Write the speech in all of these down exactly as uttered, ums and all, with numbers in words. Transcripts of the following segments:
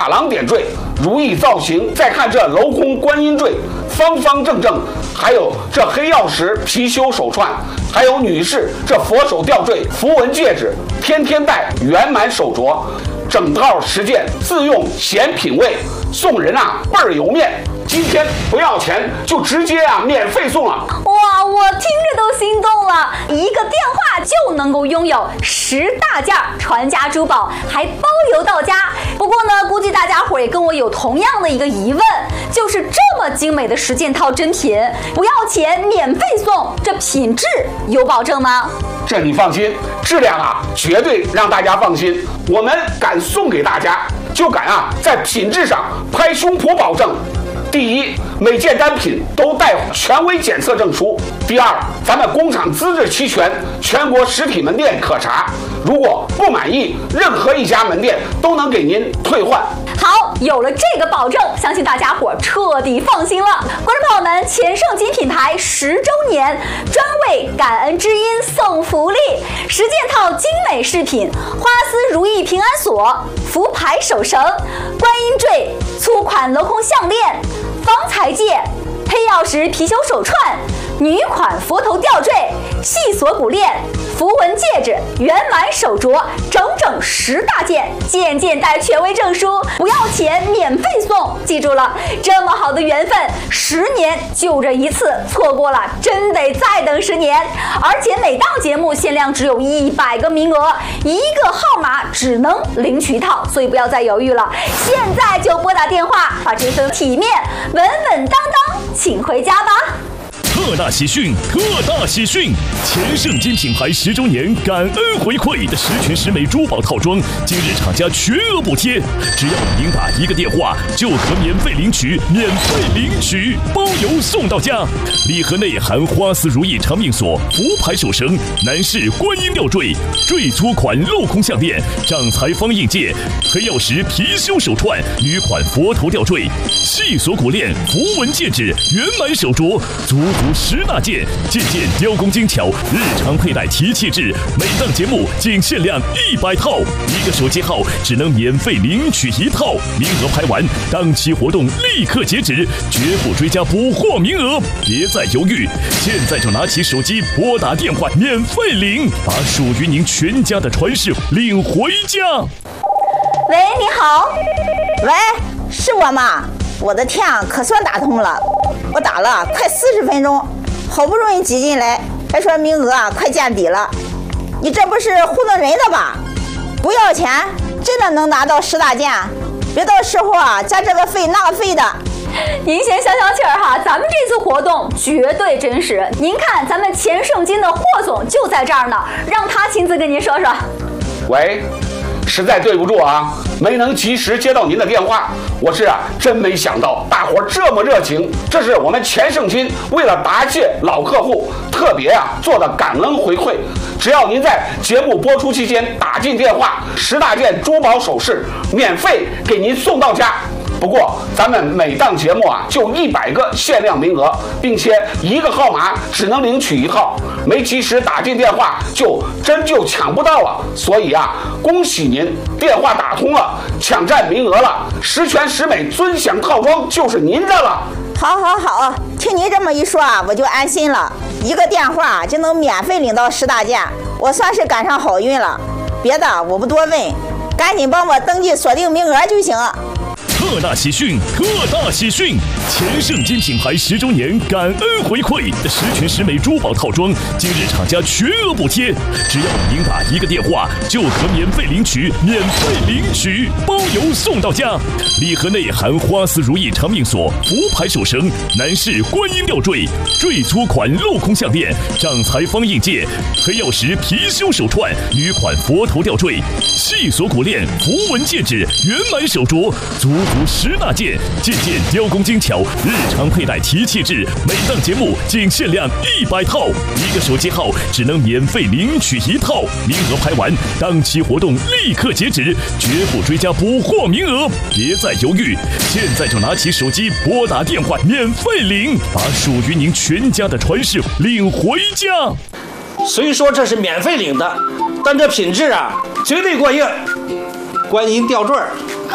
珐琅点缀，如意造型。再看这镂空观音坠，方方正正。还有这黑曜石貔貅手串，还有女士这佛手吊坠、符文戒指，天天戴，圆满手镯。整套十件自用显品味，送人啊倍儿有面。今天不要钱，就直接啊免费送了。 哇，我听着都心动了，一个电话就能够拥有十大件传家珠宝，还包邮到家。不过呢，估计大家伙也跟我有同样的一个疑问，就是这么精美的十件套珍品，不要钱免费送，这品质有保证吗？ 这你放心，质量啊绝对让大家放心。我们敢送给大家，就敢啊在品质上拍胸脯保证。第一，每件单品都带权威检测证书。第二，咱们工厂资质齐全，全国实体门店可查。如果不满意，任何一家门店都能给您退换。 好，有了这个保证，相信大家伙彻底放心了。观众朋友们，钱盛金品牌十周年，专为感恩知音送福利，十件套精美饰品，花丝如意平安锁、福牌手绳、观音坠、粗款镂空项链、方才戒、黑曜石貔貅手串、女款佛头吊坠、细锁骨链、符文戒指、圆满手镯，整整十大件，件件带权威证书，不要钱免费送。记住了，这么好的缘分，十年就这一次，错过了真得再等十年。而且每档节目限量只有一百个名额，一个号码只能领取一套，所以不要再犹豫了，现在就拨打电话，把这份体面稳稳当当请回家吧。 特大喜讯！特大喜讯！钱盛金品牌十周年感恩回馈的十全十美珠宝套装，今日厂家全额补贴，只要您打一个电话，就可免费领取，免费领取，包邮送到家。礼盒内含花丝如意长命锁、福牌手绳、男士观音吊坠、坠粗款镂空项链、掌裁方印戒、黑曜石貔貅手串、女款佛头吊坠、细锁骨链、符文戒指、圆满手镯，足足十大件，件件雕工精巧，日常佩戴提气质。每档节目仅限量一百套，一个手机号只能免费领取一套，名额排完，当期活动立刻截止，绝不追加补货名额。别再犹豫，现在就拿起手机拨打电话，免费领，把属于您全家的传世领回家。 喂，你好。 喂，是我吗？我的天啊，可算打通了。我打了快四十分钟，好不容易挤进来，还说名额啊快见底了。你这不是糊弄人的吧？不要钱，真的能拿到十大件？别到时候啊加这个费那个费的。 您先消消气儿哈，咱们这次活动绝对真实。您看，咱们钱盛金的霍总就在这儿呢，让他亲自跟您说说。 喂。实在对不住啊，没能及时接到您的电话。我是啊，真没想到大伙这么热情。这是我们钱盛金为了答谢老客户，特别啊做的感恩回馈。只要您在节目播出期间打进电话，十大件珠宝首饰免费给您送到家。不过咱们每档节目啊就一百个限量名额，并且一个号码只能领取一套，没及时打进电话就真就抢不到了。所以啊，恭喜您电话打通了，抢占名额了，十全十美尊享套装就是您的了。 好好好，听你这么一说啊，我就安心了，一个电话就能免费领到十大件，我算是赶上好运了。别的我不多问，赶紧帮我登记锁定名额就行。 特大喜讯！特大喜讯！钱盛金品牌十周年感恩回馈的十全十美珠宝套装，今日厂家全额补贴，只要您打一个电话，就可免费领取，免费领取，包邮送到家。礼盒内含花丝如意长命锁、福牌手绳、男士观音吊坠、坠粗款镂空项链、掌裁方印戒、黑曜石貔貅手串、女款佛头吊坠、细锁骨链、符文戒指、圆满手镯，足足十大件，件件雕工精巧，日常佩戴提气质。每档节目仅限量一百套，一个手机号只能免费领取一套，名额排完，当期活动立刻截止，绝不追加补货名额。别再犹豫，现在就拿起手机拨打电话，免费领，把属于您全家的传世领回家。 虽说这是免费领的，但这品质啊绝对过硬。观音吊坠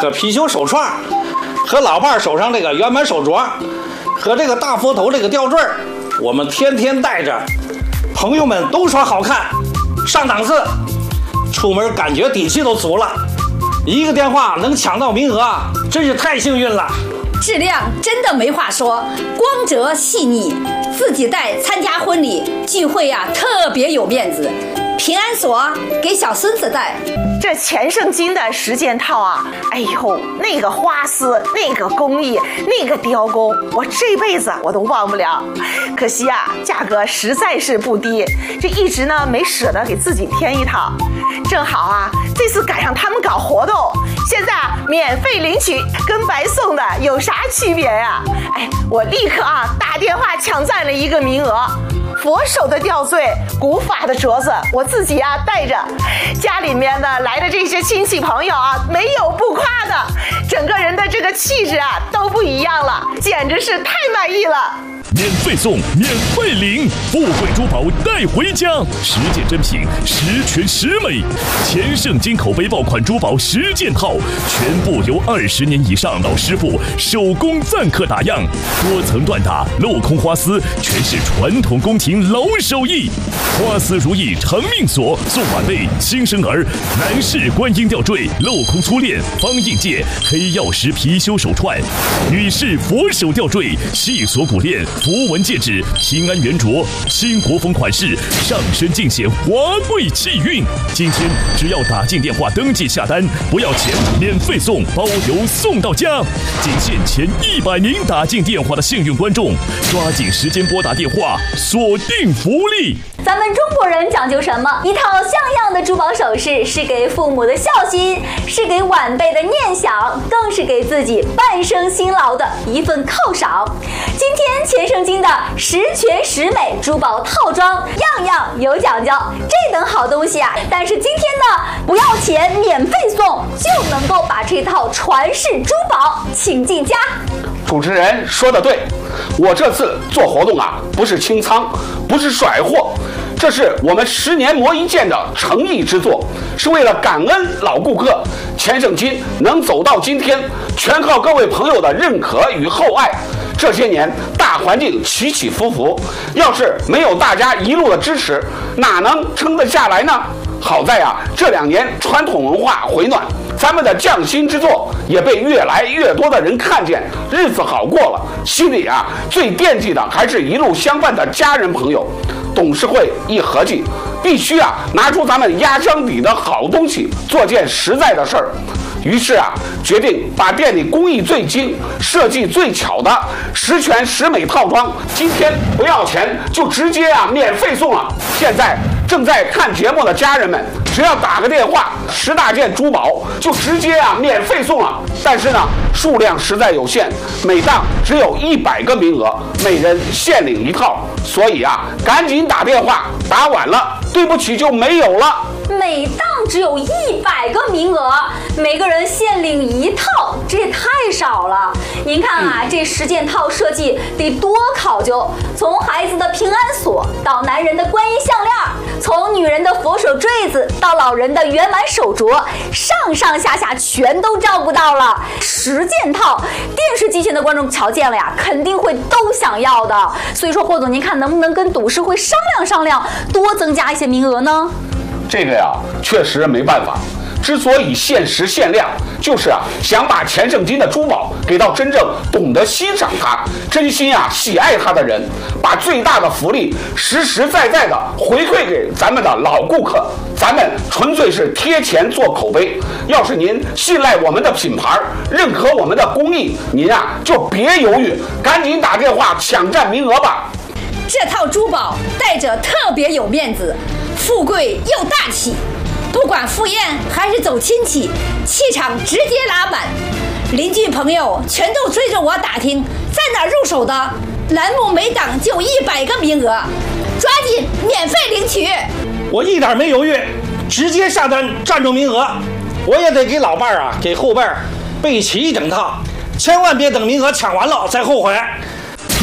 和貔貅手串，和老伴手上这个圆满手镯，和这个大佛头这个吊坠，我们天天戴着，朋友们都说好看，上档次，出门感觉底气都足了。一个电话能抢到名额，真是太幸运了。 质量真的没话说，光泽细腻，自己戴参加婚礼聚会呀、啊，特别有面子。平安锁给小孙子戴， 这钱圣金的十件套啊，哎呦，那个花丝，那个工艺，那个雕工，我这辈子我都忘不了。可惜啊，价格实在是不低，这一直呢没舍得给自己添一套。正好啊，这次赶上他们搞活动，现在啊免费领取，跟白送的有啥区别呀？哎，我立刻啊打电话抢占了一个名额。佛手的吊坠，古法的镯子，我自己啊戴着，家里面的来的这些亲戚朋友啊，没有不夸的，整个人的这个气质啊都不一样了，简直是太满意了。 免费送，免费领，富贵珠宝带回家，十件珍品，十全十美。钱圣金口碑爆款珠宝十件套，全部由二十年以上老师傅手工赞刻打样，多层缎打，镂空花丝，全是传统宫廷老手艺。花丝如意长命锁，送晚辈、新生儿；男士观音吊坠，镂空粗链，方印戒，黑曜石貔貅手串；女士佛手吊坠，细锁骨链。符文戒指，平安圆镯，新国风款式，上身尽显华贵气韵。今天只要打进电话登记下单，不要钱，免费送，包邮送到家。仅限前一百名打进电话的幸运观众，抓紧时间拨打电话，锁定福利。 咱们中国人讲究什么？一套像样的珠宝首饰是给父母的孝心，是给晚辈的念想，更是给自己半生辛劳的一份犒赏。今天钱圣金的十全十美珠宝套装，样样有讲究，这等好东西啊！但是今天呢，不要钱，免费送，就能够把这套传世珠宝请进家。 主持人说的对，我这次做活动啊，不是清仓，不是甩货，这是我们十年磨一剑的诚意之作，是为了感恩老顾客。钱圣金能走到今天，全靠各位朋友的认可与厚爱。这些年大环境起起伏伏，要是没有大家一路的支持，哪能撑得下来呢？好在啊，这两年传统文化回暖，咱们的匠心之作也被越来越多的人看见，日子好过了。心里啊，最惦记的还是一路相伴的家人朋友。董事会一合计，必须啊拿出咱们压箱底的好东西，做件实在的事儿。于是啊，决定把店里工艺最精、设计最巧的十全十美套装，今天不要钱，就直接啊免费送了。现在正在看节目的家人们，只要打个电话，十大件珠宝就直接啊免费送了。但是呢，数量实在有限，每档只有一百个名额，每人限领一套。所以啊，赶紧打电话，打晚了，对不起就没有了。 每档只有一百个名额，每个人限领一套，这也太少了。您看啊，嗯、这十件套设计得多考究，从孩子的平安锁到男人的观音项链，从女人的佛手坠子到老人的圆满手镯，上上下下全都照顾到了。十件套，电视机前的观众瞧见了呀，肯定会都想要的。所以说，霍总，您看能不能跟董事会商量商量，多增加一些名额呢？ 这个呀，确实没办法。之所以限时限量，就是啊，想把钱圣金的珠宝给到真正懂得欣赏它、真心啊喜爱它的人，把最大的福利实实在在的回馈给咱们的老顾客。咱们纯粹是贴钱做口碑。要是您信赖我们的品牌，认可我们的工艺，您啊就别犹豫，赶紧打电话抢占名额吧。 这套珠宝戴着特别有面子，富贵又大气，不管赴宴还是走亲戚，气场直接拉满。邻居朋友全都追着我打听在哪入手的，栏目每档就一百个名额，抓紧免费领取。 我一点没犹豫，直接下单占住名额。我也得给老伴儿啊，给后辈儿备齐一整套，千万别等名额抢完了再后悔。 特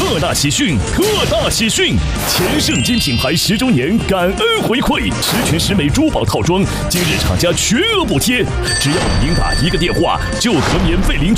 特大喜讯，特大喜讯！前盛金品牌十周年感恩回馈，十全十美珠宝套装今日厂家全额补贴，只要您打一个电话就可免费领取